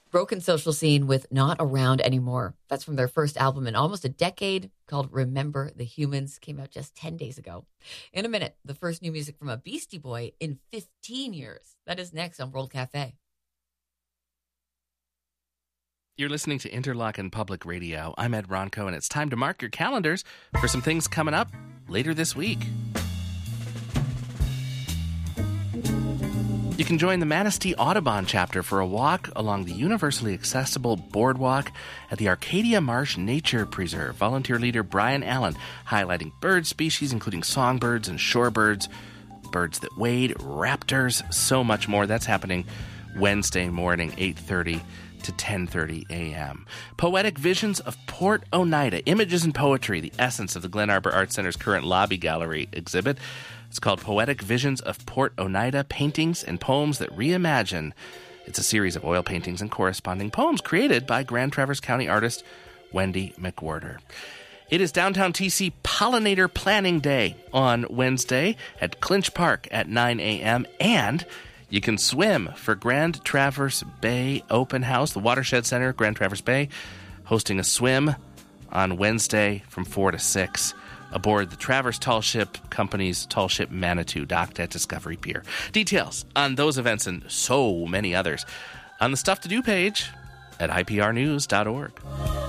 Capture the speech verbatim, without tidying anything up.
Broken Social Scene with Not Around Anymore. That's from their first album in almost a decade called Remember the Humans. Came out just ten days ago. In a minute, the first new music from a Beastie Boy in fifteen years. That is next on World Cafe. You're listening to Interlochen Public Radio. I'm Ed Ronco, and it's time to mark your calendars for some things coming up later this week. You can join the Manistee Audubon chapter for a walk along the universally accessible boardwalk at the Arcadia Marsh Nature Preserve. Volunteer leader Brian Allen highlighting bird species, including songbirds and shorebirds, birds that wade, raptors, so much more. That's happening Wednesday morning, eight thirty to ten thirty a.m. Poetic Visions of Port Oneida, Images and Poetry, the essence of the Glen Arbor Arts Center's current lobby gallery exhibit. It's called Poetic Visions of Port Oneida, Paintings and Poems That Reimagine. It's a series of oil paintings and corresponding poems created by Grand Traverse County artist Wendy McWhorter. It is Downtown T C Pollinator Planning Day on Wednesday at Clinch Park at nine a.m. And you can swim for Grand Traverse Bay Open House, the Watershed Center, Grand Traverse Bay, hosting a swim on Wednesday from four to six. Aboard the Traverse Tall Ship Company's Tall Ship Manitou, docked at Discovery Pier. Details on those events and so many others on the Stuff to Do page at I P R news dot org.